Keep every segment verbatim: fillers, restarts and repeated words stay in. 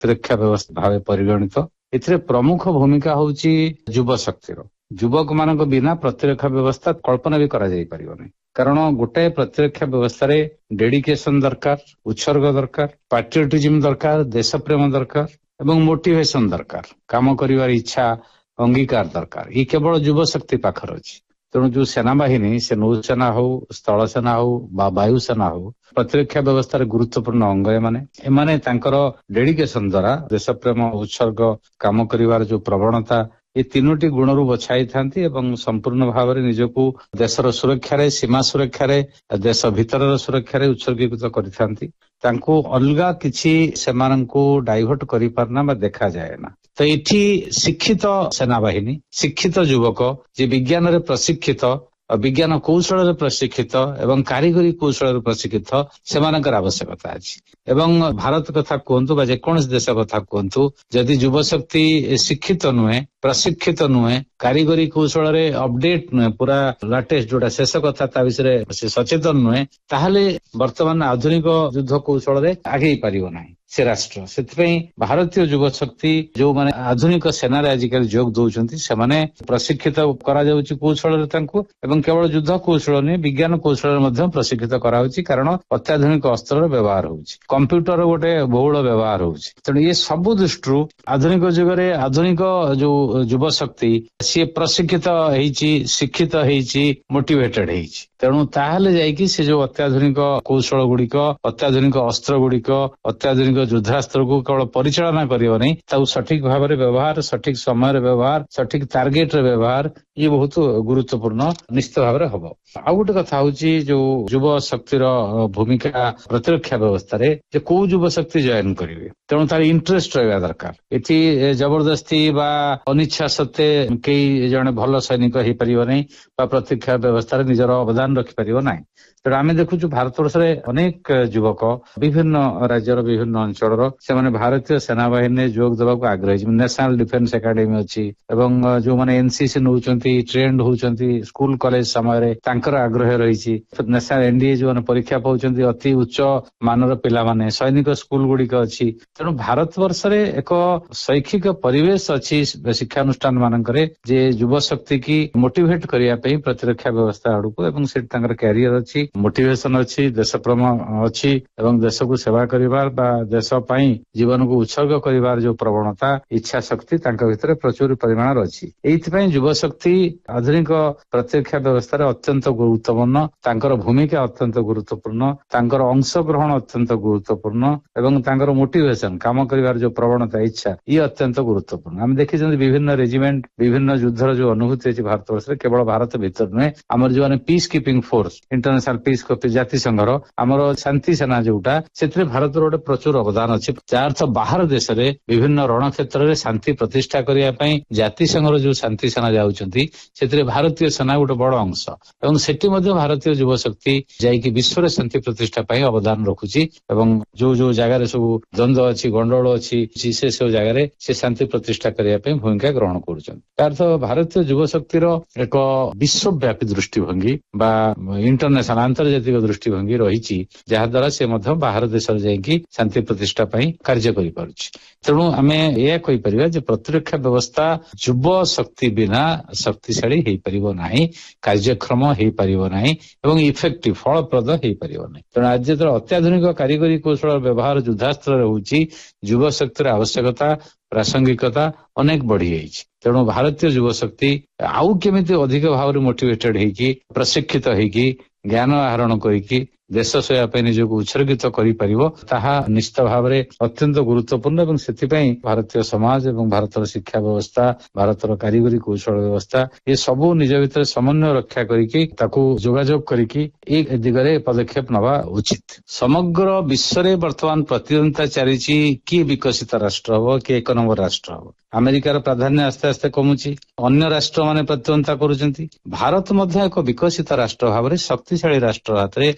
ପ୍ରତିରକ୍ଷା ବ୍ୟବସ୍ଥା ଭାବେ ପରିଗଣିତ। ଏଥିରେ ପ୍ରମୁଖ ଭୂମିକା ହେଉଛି ଯୁବ ଶକ୍ତିର। ଯୁବକ ମାନଙ୍କ ବିନା ପ୍ରତିରକ୍ଷା ବ୍ୟବସ୍ଥା କଳ୍ପନା ବି କରାଯାଇ ପାରିବ ନାହିଁ। କାରଣ ଗୋଟାଏ ପ୍ରତିରକ୍ଷା ବ୍ୟବସ୍ଥାରେ ଡେଡିକେସନ ଦରକାର, ଉତ୍ସର୍ଗ ଦରକାର, ପାଟ୍ରିଅଟିଜିମ ଦରକାର, ଦେଶ ପ୍ରେମ ଦରକାର ଏବଂ ମୋଟିଭେସନ ଦରକାର। କାମ କରିବାର ଇଚ୍ଛା, ଅଙ୍ଗୀକାର ଦରକାର। ଇଏ କେବଳ ଯୁବ ଶକ୍ତି ପାଖରେ ଅଛି। ତେଣୁ ଯୋଉ ସେନାବାହିନୀ, ସେ ନୌସେନା ହଉ, ସ୍ଥଳସେନା ହଉ ବା ବାୟୁସେନା ହଉ, ପ୍ରତିରକ୍ଷା ବ୍ୟବସ୍ଥାରେ ଗୁରୁତ୍ୱପୂର୍ଣ୍ଣ ଅଙ୍ଗ ଏମାନେ। ଏମାନେ ତାଙ୍କର ଡେଡିକେସନ ଦ୍ୱାରା ଦେଶପ୍ରେମ, ଉତ୍ସର୍ଗ, କାମ କରିବାର ଯୋଉ ପ୍ରବଣତା, ଏ ତିନୋଟି ଗୁଣରୁ ବଛାଇଥାନ୍ତି ଏବଂ ସମ୍ପୂର୍ଣ୍ଣ ଭାବରେ ନିଜକୁ ଦେଶର ସୁରକ୍ଷାରେ, ସୀମା ସୁରକ୍ଷାରେ, ଦେଶ ଭିତରର ସୁରକ୍ଷାରେ ଉତ୍ସର୍ଗୀକୃତ କରିଥାନ୍ତି। ତାଙ୍କୁ ଅଲଗା କିଛି ସେମାନଙ୍କୁ ଡାଇଭର୍ଟ କରିପାରେନା ବା ଦେଖାଯାଏ ନା। ତ ଏଠି ଶିକ୍ଷିତ ସେନାବାହିନୀ, ଶିକ୍ଷିତ ଯୁବକ, ଯେ ବିଜ୍ଞାନରେ ପ୍ରଶିକ୍ଷିତ, ବିଜ୍ଞାନ କୌଶଳରେ ପ୍ରଶିକ୍ଷିତ ଏବଂ କାରିଗରୀ କୌଶଳରେ ପ୍ରଶିକ୍ଷିତ, ସେମାନଙ୍କର ଆବଶ୍ୟକତା ଅଛି। ଏବଂ ଭାରତ କଥା କୁହନ୍ତୁ ବା ଯେକୌଣସି ଦେଶ କଥା କୁହନ୍ତୁ, ଯଦି ଯୁବଶକ୍ତି ଶିକ୍ଷିତ ନୁହେଁ, ପ୍ରଶିକ୍ଷିତ ନୁହେଁ, କାରିଗରୀ କୌଶଳରେ ଅପଡେଟ ନୁହେଁ, ପୁରା ଲାଟେଷ୍ଟ ଯୋଉଟା ଶେଷ କଥା ତା ବିଷୟରେ ସେ ସଚେତନ ନୁହେଁ, ତାହେଲେ ବର୍ତ୍ତମାନ ଆଧୁନିକ ଯୁଦ୍ଧ କୌଶଳରେ ଆଗେଇ ପାରିବ ନାହିଁ ସେ ରାଷ୍ଟ୍ର। ସେଥିପାଇଁ ଭାରତୀୟ ଯୁବ ଶକ୍ତି ଯୋଉମାନେ ଆଧୁନିକ ସେନାରେ ଆଜିକାଲି ଯୋଗ ଦଉଛନ୍ତି, ସେମାନେ ପ୍ରଶିକ୍ଷିତ କରାଯାଉଛି କୌଶଳରେ ତାଙ୍କୁ, ଏବଂ କେବଳ ଯୁଦ୍ଧ କୌଶଳ ନୁହେଁ, ବିଜ୍ଞାନ କୌଶଳରେ ମଧ୍ୟ ପ୍ରଶିକ୍ଷିତ କରାଯାଉଛି। କାରଣ ଅତ୍ୟାଧୁନିକ ଅସ୍ତ୍ରର ବ୍ୟବହାର ହଉଛି, କମ୍ପ୍ୟୁଟର ଗୋଟେ ବହୁଳ ବ୍ୟବହାର ହଉଛି। ତେଣୁ ଏ ସବୁ ଦୃଷ୍ଟିରୁ ଆଧୁନିକ ଯୁଗରେ ଆଧୁନିକ ଯୋଉ ଯୁବ ଶକ୍ତି, ସିଏ ପ୍ରଶିକ୍ଷିତ ହେଇଛି, ଶିକ୍ଷିତ ହେଇଛି, ମୋଟିଭେଟେଡ ହେଇଛି। ତେଣୁ ତାହେଲେ ଯାଇକି ସେ ଯୋଉ ଅତ୍ୟାଧୁନିକ କୌଶଳ ଗୁଡିକ, ଅତ୍ୟାଧୁନିକ ଅସ୍ତ୍ର ଗୁଡିକ, ଅତ୍ୟାଧୁନିକ ଯୁଦ୍ଧାସ୍ତ୍ରକୁ କେବଳ ପରିଚାଳନା କରିବ ନାହିଁ, ତାକୁ ସଠିକ ଭାବରେ ବ୍ୟବହାର, ସଠିକ ସମୟରେ ବ୍ୟବହାର, ସଠିକ ଟାର୍ଗେଟରେ ବ୍ୟବହାର, ଇଏ ବହୁତ ଗୁରୁତ୍ୱପୂର୍ଣ୍ଣ ନିଶ୍ଚିତ ଭାବରେ ହବ। ଆଉ ଗୋଟେ କଥା ହଉଛି ଯୋଉ ଯୁବ ଶକ୍ତିର ଭୂମିକା ପ୍ରତିରକ୍ଷା ବ୍ୟବସ୍ଥାରେ, ଯେ କୋଉ ଯୁବ ଶକ୍ତି ଜଏନ କରିବେ, ତେଣୁ ତାର ଇଣ୍ଟରେଷ୍ଟ ରହିବା ଦରକାର। ଏଠି ଜବରଦସ୍ତି ବା ଅନିଚ୍ଛା ସତ୍ତ୍ୱେ କେହି ଜଣେ ଭଲ ସୈନିକ ହେଇପାରିବ ନାହିଁ ବା ପ୍ରତିରକ୍ଷା ବ୍ୟବସ୍ଥାରେ ନିଜର ଅବଦାନ ରଖିପାରିବ ନାହିଁ। ତେଣୁ ଆମେ ଦେଖୁଛୁ ଭାରତବର୍ଷରେ ଅନେକ ଯୁବକ ବିଭିନ୍ନ ରାଜ୍ୟର ବିଭିନ୍ନ ଅଞ୍ଚଳର, ସେମାନେ ଭାରତୀୟ ସେନାବାହିନୀରେ ଯୋଗ ଦେବାକୁ ଆଗ୍ରହୀ। ନ୍ୟାସନାଲ ଡିଫେନ୍ସ ଏକାଡେମୀ ଅଛି ଏବଂ ଯୋଉମାନେ ଏନସିସି ନଉଛନ୍ତି, ଟ୍ରେଣ୍ଡ ହଉଛନ୍ତି ସ୍କୁଲ କଲେଜ ସମୟରେ, ତାଙ୍କର ଆଗ୍ରହ ରହିଛି। ନ୍ୟାସନାଲ ଏନଡିଏ ଯୋଉମାନେ ପରୀକ୍ଷା ପାଉଛନ୍ତି, ଅତି ଉଚ୍ଚ ମାନର ପିଲାମାନେ, ସୈନିକ ସ୍କୁଲ ଗୁଡିକ ଅଛି। ତେଣୁ ଭାରତବର୍ଷରେ ଏକ ଶୈକ୍ଷିକ ପରିବେଶ ଅଛି ଶିକ୍ଷାନୁଷ୍ଠାନ ମାନଙ୍କରେ, ଯେ ଯୁବ ଶକ୍ତି କି ମୋଟିଭେଟ କରିବା ପାଇଁ ପ୍ରତିରକ୍ଷା ବ୍ୟବସ୍ଥା ଆଡକୁ, ଏବଂ ସେଠି ତାଙ୍କର କ୍ୟାରିୟର ଅଛି, ମୋଟିଭେସନ ଅଛି, ଦେଶପ୍ରେମ ଅଛି ଏବଂ ଦେଶକୁ ସେବା କରିବାର ବା ଦେଶ ପାଇଁ ଜୀବନକୁ ଉତ୍ସର୍ଗ କରିବାର ଯୋଉ ପ୍ରବଣତା, ଇଚ୍ଛା ଶକ୍ତି ତାଙ୍କ ଭିତରେ ପ୍ରଚୁର ପରିମାଣର ଅଛି। ଏଇଥିପାଇଁ ଯୁବ ଶକ୍ତି ଆଧୁନିକ ପ୍ରତିରକ୍ଷା ବ୍ୟବସ୍ଥାରେ ଅତ୍ୟନ୍ତ ଗୁରୁତ୍ୱପୂର୍ଣ୍ଣ, ତାଙ୍କର ଭୂମିକା ଅତ୍ୟନ୍ତ ଗୁରୁତ୍ୱପୂର୍ଣ୍ଣ, ତାଙ୍କର ଅଂଶଗ୍ରହଣ ଅତ୍ୟନ୍ତ ଗୁରୁତ୍ୱପୂର୍ଣ୍ଣ ଏବଂ ତାଙ୍କର ମୋଟିଭେସନ, କାମ କରିବାର ଯୋଉ ପ୍ରବଣତା, ଇଚ୍ଛା, ଇଏ ଅତ୍ୟନ୍ତ ଗୁରୁତ୍ୱପୂର୍ଣ୍ଣ। ଆମେ ଦେଖିଛନ୍ତି ବିଭିନ୍ନ ରେଜିମେଣ୍ଟ, ବିଭିନ୍ନ ଯୁଦ୍ଧର ଯୋଉ ଅନୁଭୂତି ଅଛି ଭାରତବର୍ଷରେ, କେବଳ ଭାରତ ଭିତରେ ନୁହେଁ, ଆମର ଯୋଉମାନେ piece keeping force, international piece copy, ଜାତିସଂଘର ଆମର ଶାନ୍ତି ସେନା ଯୋଉଟା, ସେଥିରେ ଭାରତର ଗୋଟେ ପ୍ରଚୁର ଅବଦାନ ଅଛି। ଯାହା ଅର୍ଥ ବାହାର ଦେଶରେ ବିଭିନ୍ନ ରଣକ୍ଷେତ୍ରରେ ଶାନ୍ତି ପ୍ରତିଷ୍ଠା କରିବା ପାଇଁ ଜାତିସଂଘର ଯୋଉ ଶାନ୍ତି ସେନା ଯାଉଛନ୍ତି, ସେଥିରେ ଭାରତୀୟ ସେନା ଗୋଟେ ବଡ ଅଂଶ ଏବଂ ସେଠି ମଧ୍ୟ ଭାରତୀୟ ଯୁବ ଶକ୍ତି ଯାଇକି ବିଶ୍ୱରେ ଶାନ୍ତି ପ୍ରତିଷ୍ଠା ପାଇଁ ଅବଦାନ ରଖୁଛି ଏବଂ ଯୋଉ ଯୋଉ ଜାଗାରେ ସବୁ ଦ୍ୱନ୍ଦ୍ୱ ଅଛି, ଗଣ୍ଡଗୋଳ ଅଛି, ସେ ସବୁ ଜାଗାରେ ସେ ଶାନ୍ତି ପ୍ରତିଷ୍ଠା କରିବା ପାଇଁ ଭୂମିକା ଗ୍ରହଣ କରୁଛନ୍ତି। ଅର୍ଥ ଭାରତୀୟ ଯୁବ ଶକ୍ତିର ଏକ ବିଶ୍ୱବ୍ୟାପୀ ଦୃଷ୍ଟିଭଙ୍ଗୀ ବା ଇଣ୍ଟରନ୍ୟାସନାଲ, ଆନ୍ତର୍ଜାତିକ ଦୃଷ୍ଟିଭଙ୍ଗୀ ରହିଛି, ଯାହା ଦ୍ୱାରା ସେ ମଧ୍ୟ ବାହାର ଦେଶରେ ଯାଇକି ଶାନ୍ତି ପ୍ରତିଷ୍ଠା ପାଇଁ କାର୍ଯ୍ୟ କରିପାରୁଛି। ତେଣୁ ଆମେ ଏହା କହିପାରିବା ଯେ ପ୍ରତିରକ୍ଷା ବ୍ୟବସ୍ଥା ଯୁବ ଶକ୍ତି ବିନା ଶକ୍ତିଶାଳୀ ହେଇପାରିବ ନାହିଁ, କାର୍ଯ୍ୟକ୍ଷମ ହେଇପାରିବ ନାହିଁ ଏବଂ ଇଫେକ୍ଟିଭ, ଫଳପ୍ରଦ ହେଇପାରିବ ନାହିଁ। ତେଣୁ ଆଜି ଯେତେବେଳେ ଅତ୍ୟାଧୁନିକ କାରିଗରୀ କୌଶଳ ବ୍ୟବହାର ଯୁଦ୍ଧାସ୍ତ୍ରରେ ହଉଛି, ଯୁବ ଶକ୍ତିର ଆବଶ୍ୟକତା, ପ୍ରାସଙ୍ଗିକତା ଅନେକ ବଢିଯାଇଛି। ତେଣୁ ଭାରତୀୟ ଯୁବ ଶକ୍ତି ଆଉ କେମିତି ଅଧିକ ଭାବରେ ମୋଟିଭେଟେଡ ହେଇକି, ପ୍ରଶିକ୍ଷିତ ହେଇକି, ଜ୍ଞାନ ଆହରଣ କରିକି ଦେଶ ସେବା ପାଇଁ ନିଜକୁ ଉତ୍ସର୍ଗିତ କରିପାରିବ, ତାହା ନିଶ୍ଚିତ ଭାବରେ ଅତ୍ୟନ୍ତ ଗୁରୁତ୍ୱପୂର୍ଣ୍ଣ ଏବଂ ସେଥିପାଇଁ ଭାରତୀୟ ସମାଜ ଏବଂ ଭାରତର ଶିକ୍ଷା ବ୍ୟବସ୍ଥା, ଭାରତର କାରିଗରୀ କୌଶଳ ବ୍ୟବସ୍ଥା, ଏ ସବୁ ନିଜ ଭିତରେ ସମନ୍ୱୟ ରକ୍ଷା କରିକି, ତାକୁ ଯୋଗାଯୋଗ କରିକି ଏ ଦିଗରେ ପଦକ୍ଷେପ ନେବା ଉଚିତ। ସମଗ୍ର ବିଶ୍ୱରେ ବର୍ତ୍ତମାନ ପ୍ରତିଦ୍ୱନ୍ଦିତା ଚାଲିଛି, କିଏ ବିକଶିତ ରାଷ୍ଟ୍ର ହବ, କିଏ ଏକ ନମ୍ବର ରାଷ୍ଟ୍ର ହବ। ଆମେରିକାର ପ୍ରାଧାନ୍ୟ ଆସ୍ତେ ଆସ୍ତେ କମୁଛି, ଅନ୍ୟ ରାଷ୍ଟ୍ରମାନେ ପ୍ରତିଦ୍ୱନ୍ଦିତା କରୁଛନ୍ତି। ଭାରତ ମଧ୍ୟ ଏକ ବିକଶିତ ରାଷ୍ଟ୍ର ଭାବରେ, ଶକ୍ତିଶାଳୀ ରାଷ୍ଟ୍ର ହାତରେ ବା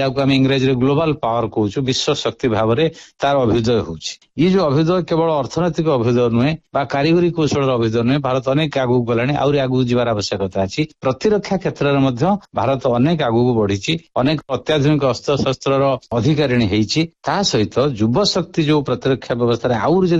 ଯାହାକୁ ଆମେ ଇଂରାଜୀରେ ଗ୍ଲୋବାଲ ପାୱାର କହୁଛୁ, ବିଶ୍ୱ ଶକ୍ତି ଭାବରେ ତାର ଅଭ୍ୟୁଦୟ ହେଉଛି। ଇଏ ଯୋଉ ଅଭ୍ୟୁଦୟ କେବଳ ଅର୍ଥନୈତିକ ଅଭ୍ୟୁଦୟ ନୁହେଁ ବା କାରିଗରୀ କୌଶଳର ଅଭ୍ୟୁଦୟ ନୁହେଁ, ଭାରତ ଅନେକ ଆଗକୁ ଗଲାଣି, ଆହୁରି ଆଗକୁ ଯିବାର ଆବଶ୍ୟକତା ଅଛି। ପ୍ରତିରକ୍ଷା କ୍ଷେତ୍ରରେ ମଧ୍ୟ ଭାରତ ଅନେକ ଆଗକୁ ବଢିଛି, ଅନେକ ଅତ୍ୟାଧୁନିକ ଅସ୍ତ୍ରଶସ୍ତ୍ରର ଅଧିକାରିଣୀ ହେଇଛି। ତା ସହିତ ଯୁବ ଶକ୍ତି ଯୋଉ ପ୍ରତିରକ୍ଷା ବ୍ୟବସ୍ଥାରେ ଆହୁରି